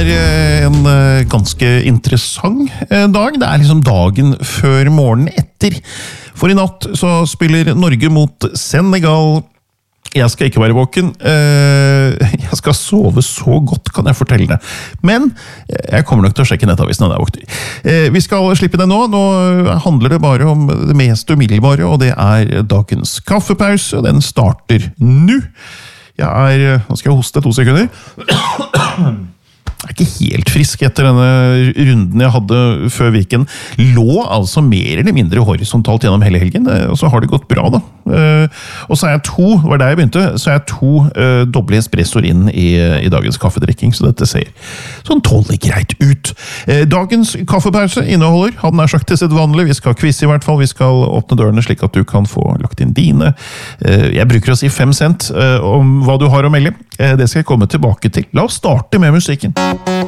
en ganske interessant dag. Det liksom dagen før morgenen etter. For i natt så spiller Norge mot Senegal. Jeg skal ikke være våken. Jeg skal sove så godt, kan jeg fortelle det. Men jeg kommer nok til å sjekke nettavisen når jeg våkner. Vi skal slippe det nå. Nå handler det bare om det mest umiddelbare, og det dagens kaffepause. Og den starter nå. Nå skal jeg hoste 2 sekunder. Jeg ikke helt frisk etter denne runden jeg hadde før weekend. Lå altså mer eller mindre horisontalt gjennom hele helgen, og så har det gått bra da. Og så jeg det var der jeg begynte, så jeg 2 doble espressoer inn i dagens kaffedrikking, så dette ser sånn tålelig greit ut. Dagens kaffepause inneholder, hadde nær sagt til sitt vanlige, vi skal quiz i hvert fall, vi skal åpne dørene slik at du kan få lagt inn dine. Jeg bruker å si 5 cent om hva du har å melde. Det skal jeg komme tilbake til. La oss starte med musikken.